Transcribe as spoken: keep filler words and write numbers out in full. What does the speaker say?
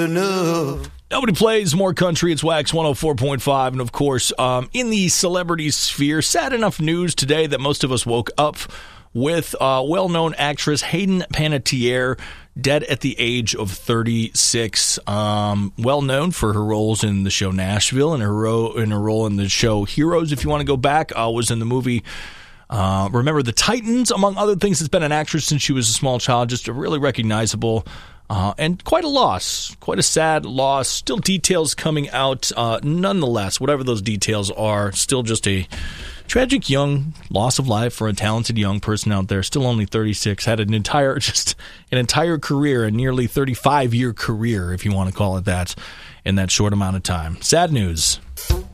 Nobody plays more country. It's Wax one oh four point five. And, of course, um, in the celebrity sphere, sad enough news today that most of us woke up with uh, well-known actress Hayden Panettiere, dead at the age of thirty-six. Um, well-known for her roles in the show Nashville and her, ro- in her role in the show Heroes. If you want to go back, uh, was in the movie uh, Remember the Titans, among other things. Has been an actress since she was a small child. Just a really recognizable uh, and quite a loss, quite a sad loss. Still details coming out. Uh, nonetheless, whatever those details are, still just a tragic young loss of life for a talented young person out there. Still only thirty-six. Had an entire, just an entire career, a nearly thirty-five year career, if you want to call it that, in that short amount of time. Sad news.